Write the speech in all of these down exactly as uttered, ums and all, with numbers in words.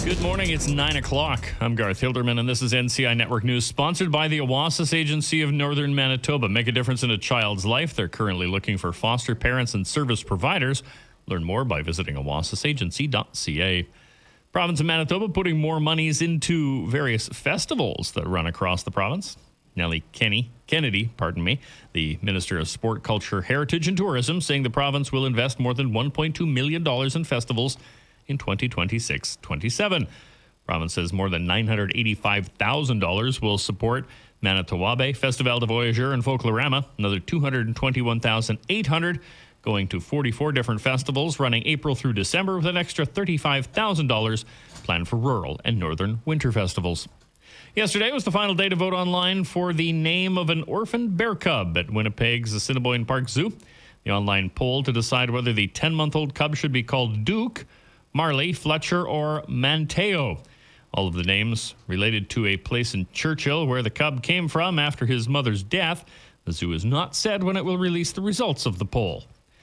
Good morning. It's nine o'clock. I'm Garth Hilderman, and this is N C I Network News, sponsored by the Oasis Agency of Northern Manitoba. Make a difference in a child's life. They're currently looking for foster parents and service providers. Learn more by visiting oasis agency dot c a. Province of Manitoba putting more monies into various festivals that run across the province. Nellie Kenny, Kennedy, pardon me, the Minister of Sport, Culture, Heritage and Tourism, saying the province will invest more than one point two million dollars in festivals in twenty twenty-six twenty-seven. Province says more than nine hundred eighty-five thousand dollars will support Manitowabe, Festival de Voyageur, and Folklorama. Another two hundred twenty-one thousand eight hundred dollars going to forty-four different festivals running April through December, with an extra thirty-five thousand dollars planned for rural and northern winter festivals. Yesterday was the final day to vote online for the name of an orphaned bear cub at Winnipeg's Assiniboine Park Zoo. The online poll to decide whether the ten-month-old cub should be called Duke, Marley, Fletcher, or Manteo. All of the names related to a place in Churchill where the cub came from after his mother's death. The zoo has not said when it will release the results of the poll.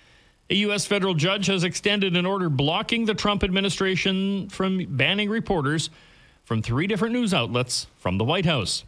A U S federal judge has extended an order blocking the Trump administration from banning reporters from three different news outlets from the White House.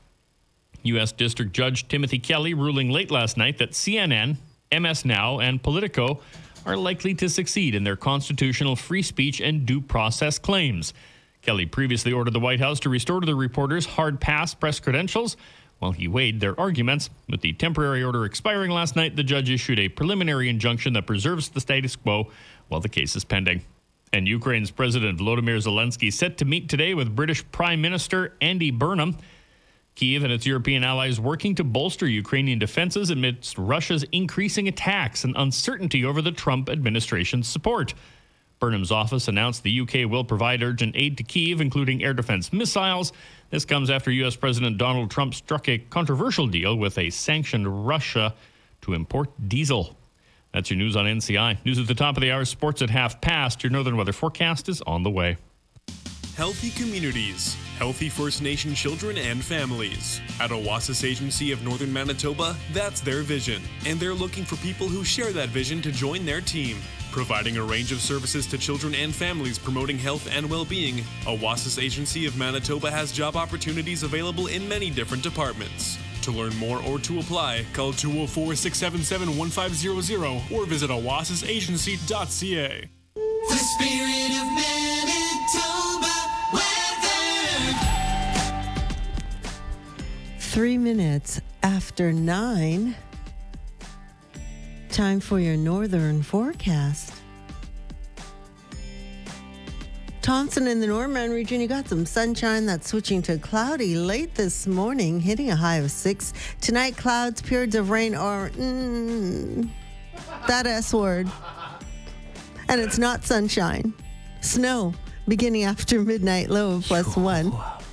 U S District Judge Timothy Kelly ruling late last night that C N N, M S Now, and Politico are likely to succeed in their constitutional free speech and due process claims. Kelly previously ordered the White House to restore to the reporters hard-pass press credentials while he weighed their arguments. With the temporary order expiring last night, the judge issued a preliminary injunction that preserves the status quo while the case is pending. And Ukraine's President Volodymyr Zelensky set to meet today with British Prime Minister Andy Burnham. Kyiv and its European allies working to bolster Ukrainian defenses amidst Russia's increasing attacks and uncertainty over the Trump administration's support. Burnham's office announced the U K will provide urgent aid to Kyiv, including air defense missiles. This comes after U S President Donald Trump struck a controversial deal with a sanctioned Russia to import diesel. That's your news on N C I. News at the top of the hour, sports at half past. Your northern weather forecast is on the way. Healthy communities, healthy First Nation children and families. At Oasis Agency of Northern Manitoba, that's their vision, and they're looking for people who share that vision to join their team. Providing a range of services to children and families promoting health and well-being, Oasis Agency of Manitoba has job opportunities available in many different departments. To learn more or to apply, call two oh four, six seven seven, one five zero zero or visit oasis agency dot c a. The spirit of Manitoba weather. Three minutes after nine. Time for your northern forecast. Thompson in the Norman region, you got some sunshine that's switching to cloudy late this morning, hitting a high of six. Tonight, clouds, periods of rain, or mm, that S word. And it's not sunshine. Snow, beginning after midnight, low of plus one.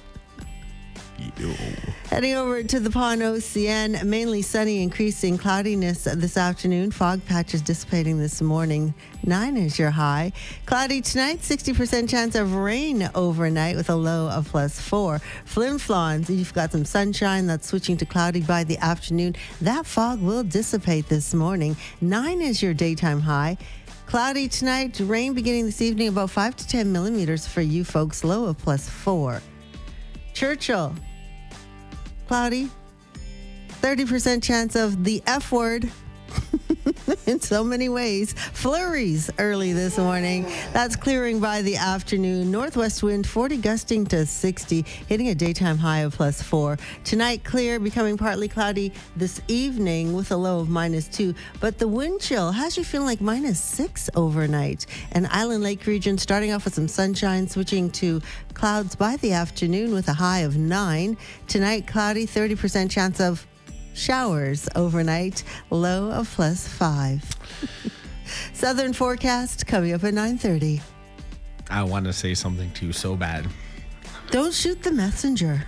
Heading over to the Pont Ocean, mainly sunny, increasing cloudiness this afternoon. Fog patches dissipating this morning. Nine is your high. Cloudy tonight, sixty percent chance of rain overnight with a low of plus four. Flin Flons, you've got some sunshine that's switching to cloudy by the afternoon. That fog will dissipate this morning. Nine is your daytime high. Cloudy tonight, rain beginning this evening, about five to ten millimeters for you folks, low of plus four. Churchill. Cloudy, thirty percent chance of the F word in so many ways. Flurries early this morning. That's clearing by the afternoon. Northwest wind forty gusting to sixty, hitting a daytime high of plus four. Tonight clear, becoming partly cloudy this evening with a low of minus two. But the wind chill has you feeling like minus six overnight. And Island Lake region starting off with some sunshine, switching to clouds by the afternoon with a high of nine. Tonight cloudy, thirty percent chance of showers overnight, low of plus five. Southern forecast coming up at nine thirty. I want to say something to you so bad. Don't shoot the messenger.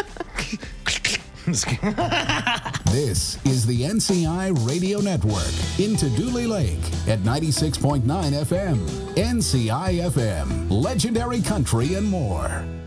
This is the N C I Radio Network into Dooley Lake at ninety-six point nine F M. N C I F M, legendary country and more.